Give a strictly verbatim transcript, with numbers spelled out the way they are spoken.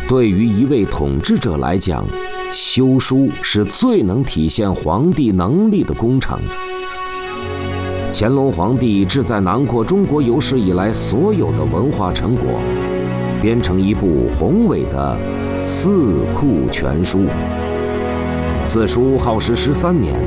对于一位统治者来讲，修书是最能体现皇帝能力的工程。乾隆皇帝志在囊括中国有史以来所有的文化成果，编成一部宏伟的《四库全书》。此书耗时十三年，